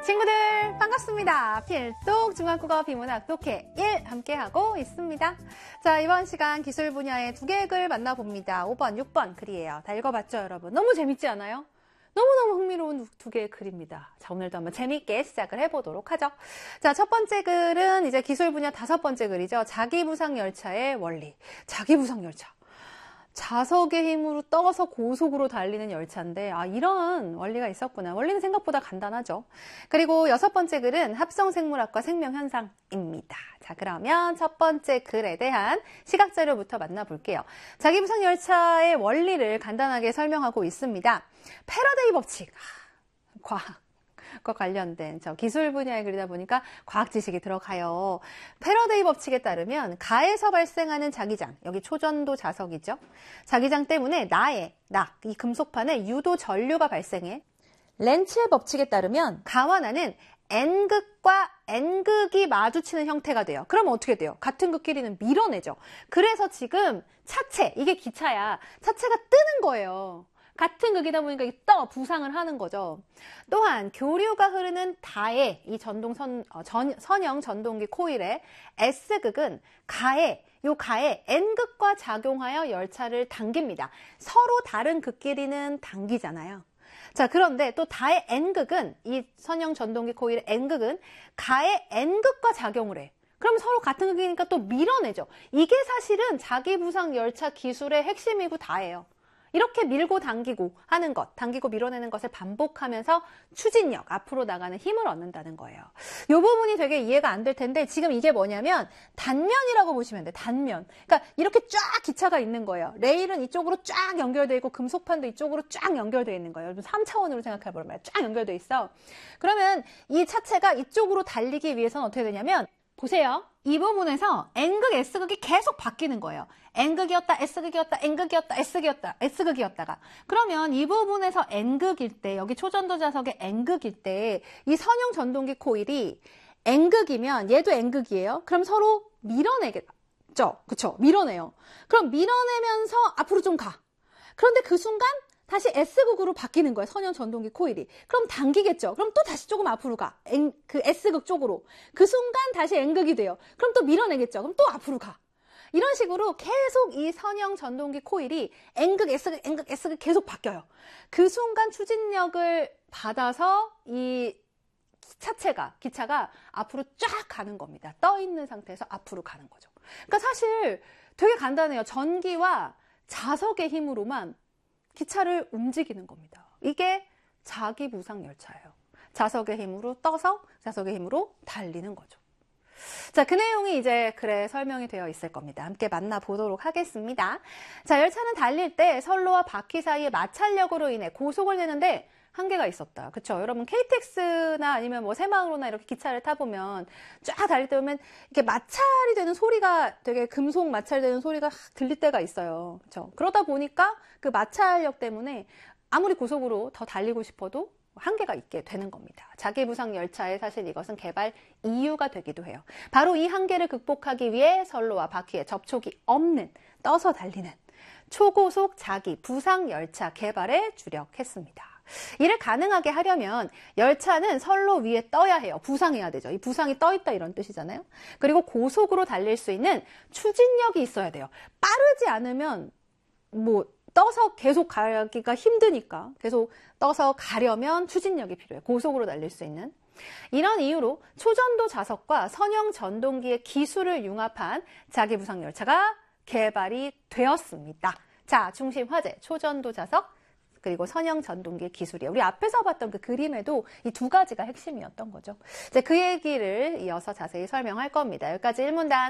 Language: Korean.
친구들 반갑습니다. 필독 중앙국어 비문학 독해 1 함께하고 있습니다. 자, 이번 시간 기술 분야의 두 개의 글 만나봅니다. 5번, 6번 글이에요. 다 읽어봤죠, 여러분? 너무 재밌지 않아요? 너무너무 흥미로운 두 개의 글입니다. 자, 오늘도 한번 재밌게 시작을 해보도록 하죠. 자, 첫 번째 글은 이제 기술 분야 5번째 글이죠. 자기부상열차의 원리. 자기부상열차. 자석의 힘으로 떠서 고속으로 달리는 열차인데, 이런 원리가 있었구나. 원리는 생각보다 간단하죠. 그리고 6번째 글은 합성생물학과 생명현상입니다. 자, 그러면 첫 번째 글에 대한 시각자료부터 만나볼게요. 자기부상열차의 원리를 간단하게 설명하고 있습니다. 패러데이 법칙. 과학과 관련된 기술 분야의 글이다 보니까 과학 지식이 들어가요. 패러데이 법칙에 따르면 가에서 발생하는 자기장, 여기 초전도 자석이죠. 자기장 때문에 이 금속판에 유도 전류가 발생해. 렌츠의 법칙에 따르면 가와 나는 N극과 N극이 마주치는 형태가 돼요. 그럼 어떻게 돼요? 같은 극끼리는 밀어내죠. 그래서 지금 차체, 이게 기차야. 차체가 뜨는 거예요. 같은 극이다 보니까 부상을 하는 거죠. 또한 교류가 흐르는 다의 이 선형 전동기 코일의 S극은 가에 N극과 작용하여 열차를 당깁니다. 서로 다른 극끼리는 당기잖아요. 자, 그런데 또 다의 N극은, 이 선형 전동기 코일의 N극은 가의 N극과 작용을 해. 그럼 서로 같은 극이니까 또 밀어내죠. 이게 사실은 자기부상 열차 기술의 핵심이고 다예요. 이렇게 밀고 당기고 하는 것, 당기고 밀어내는 것을 반복하면서 추진력, 앞으로 나가는 힘을 얻는다는 거예요. 이 부분이 되게 이해가 안 될 텐데 지금 이게 뭐냐면 단면이라고 보시면 돼요. 단면. 그러니까 이렇게 쫙 기차가 있는 거예요. 레일은 이쪽으로 쫙 연결되어 있고 금속판도 이쪽으로 쫙 연결되어 있는 거예요. 여러분 3차원으로 생각해보면 쫙 연결되어 있어. 그러면 이 차체가 이쪽으로 달리기 위해서는 어떻게 되냐면 보세요. 이 부분에서 N극, S극이 계속 바뀌는 거예요. N극이었다, S극이었다, N극이었다, S극이었다, S극이었다가. 그러면 이 부분에서 N극일 때, 여기 초전도 자석의 N극일 때, 이 선형 전동기 코일이 N극이면 얘도 N극이에요. 그럼 서로 밀어내겠죠? 그쵸? 밀어내요. 그럼 밀어내면서 앞으로 좀 가. 그런데 그 순간 다시 S극으로 바뀌는 거예요. 선형 전동기 코일이. 그럼 당기겠죠. 그럼 또 다시 조금 앞으로 가. 그 S극 쪽으로. 그 순간 다시 N극이 돼요. 그럼 또 밀어내겠죠. 그럼 또 앞으로 가. 이런 식으로 계속 이 선형 전동기 코일이 N극, S극, N극, S극 계속 바뀌어요. 그 순간 추진력을 받아서 이 기차가 앞으로 쫙 가는 겁니다. 떠 있는 상태에서 앞으로 가는 거죠. 그러니까 사실 되게 간단해요. 전기와 자석의 힘으로만 기차를 움직이는 겁니다. 이게 자기부상 열차예요. 자석의 힘으로 떠서 자석의 힘으로 달리는 거죠. 자, 그 내용이 이제 글에 설명이 되어 있을 겁니다. 함께 만나보도록 하겠습니다. 자, 열차는 달릴 때 선로와 바퀴 사이의 마찰력으로 인해 고속을 내는데 한계가 있었다. 그쵸? 여러분 KTX나 아니면 새마을호나 이렇게 기차를 타보면 쫙 달릴 때 보면 이렇게 마찰이 되는 소리가 되게 금속 마찰되는 소리가 들릴 때가 있어요. 그쵸? 그러다 보니까 그 마찰력 때문에 아무리 고속으로 더 달리고 싶어도 한계가 있게 되는 겁니다. 자기부상 열차의 사실 이것은 개발 이유가 되기도 해요. 바로 이 한계를 극복하기 위해 선로와 바퀴에 접촉이 없는 떠서 달리는 초고속 자기부상 열차 개발에 주력했습니다. 이를 가능하게 하려면 열차는 선로 위에 떠야 해요. 부상해야 되죠. 이 부상이 떠 있다 이런 뜻이잖아요. 그리고 고속으로 달릴 수 있는 추진력이 있어야 돼요. 빠르지 않으면 떠서 계속 가기가 힘드니까 계속 떠서 가려면 추진력이 필요해요. 고속으로 달릴 수 있는. 이런 이유로 초전도 자석과 선형 전동기의 기술을 융합한 자기부상 열차가 개발이 되었습니다. 자, 중심 화제, 초전도 자석, 그리고 선형 전동기 기술이에요. 우리 앞에서 봤던 그 그림에도 이 두 가지가 핵심이었던 거죠. 이제 그 얘기를 이어서 자세히 설명할 겁니다. 여기까지 1문단.